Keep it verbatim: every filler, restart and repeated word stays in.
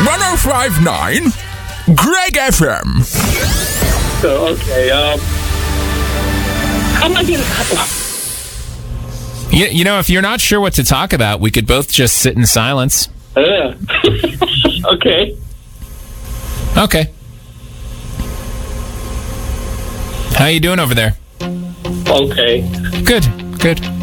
one oh five point nine Greg F M. So, okay, um... how am I getting... You, you know, if you're not sure what to talk about, we could both just sit in silence. Yeah. Okay. Okay. How you doing over there? Okay. Good, good.